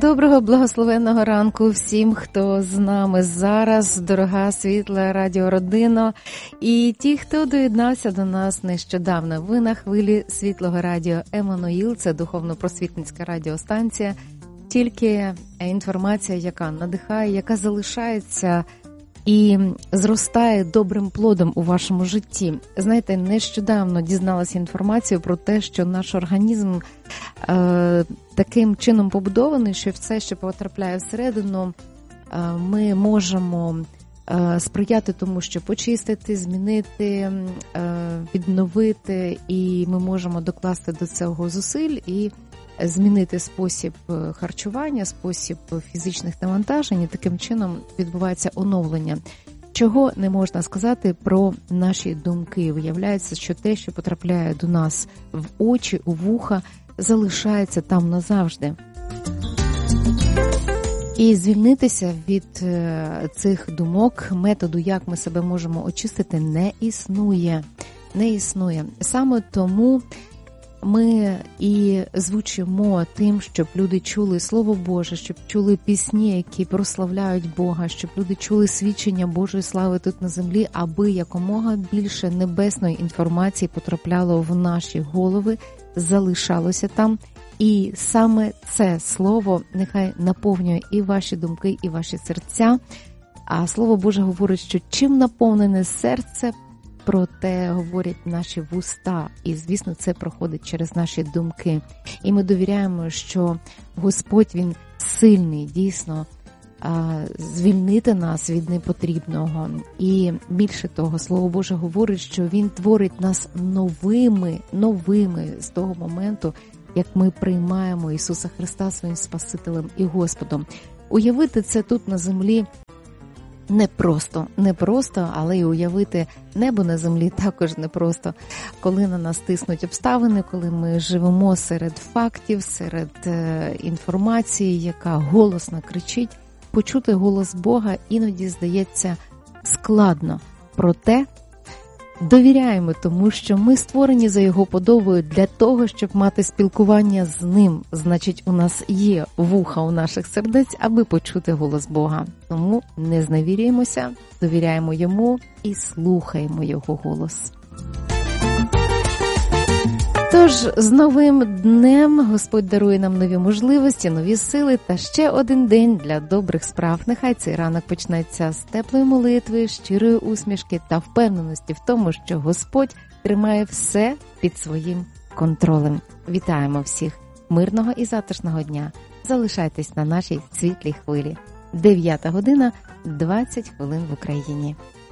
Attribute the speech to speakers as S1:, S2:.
S1: Доброго, благословенного ранку всім, хто з нами зараз, дорога світла радіородино, і ті, хто доєднався до нас нещодавно. Ви на хвилі світлого радіо Еммануїл, це духовно-просвітницька радіостанція. Тільки інформація, яка надихає, яка залишається і зростає добрим плодом у вашому житті. Знаєте, нещодавно дізналася інформацію про те, що наш організм таким чином побудований, що все, що потрапляє всередину, ми можемо сприяти тому, що почистити, змінити, відновити, і ми можемо докласти до цього зусиль і змінити спосіб харчування, спосіб фізичних навантажень, і таким чином відбувається оновлення. Чого не можна сказати про наші думки? Виявляється, що те, що потрапляє до нас в очі, у вуха, залишається там назавжди. І звільнитися від цих думок, методу, як ми себе можемо очистити, не існує. Не існує. Саме тому ми і звучимо тим, щоб люди чули Слово Боже, щоб чули пісні, які прославляють Бога, щоб люди чули свідчення Божої слави тут на землі, аби якомога більше небесної інформації потрапляло в наші голови, залишалося там. І саме це слово нехай наповнює і ваші думки, і ваші серця. А Слово Боже говорить, що чим наповнене серце, про те говорять наші вуста. І, звісно, це проходить через наші думки. І ми довіряємо, що Господь, Він сильний, дійсно, звільнити нас від непотрібного. І більше того, Слово Боже говорить, що Він творить нас новими з того моменту, як ми приймаємо Ісуса Христа своїм Спасителем і Господом. Уявити це тут на землі непросто, але й уявити небо на землі також непросто. Коли на нас тиснуть обставини, коли ми живемо серед фактів, серед інформації, яка голосно кричить, почути голос Бога іноді здається складно. Проте довіряємо тому, що ми створені за Його подобою для того, щоб мати спілкування з Ним. Значить, у нас є вуха у наших сердець, аби почути голос Бога. Тому не зневірюємося, довіряємо Йому і слухаємо Його голос. Тож, з новим днем Господь дарує нам нові можливості, нові сили та ще один день для добрих справ. Нехай цей ранок почнеться з теплої молитви, щирої усмішки та впевненості в тому, що Господь тримає все під своїм контролем. Вітаємо всіх! Мирного і затишного дня! Залишайтесь на нашій світлій хвилі. 9 година, 20 хвилин в Україні.